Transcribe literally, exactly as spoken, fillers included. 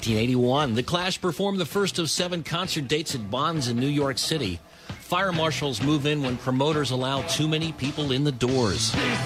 nineteen eighty-one, The Clash performed the first of seven concert dates at Bonds in New York City. Fire marshals move in when promoters allow too many people in the doors.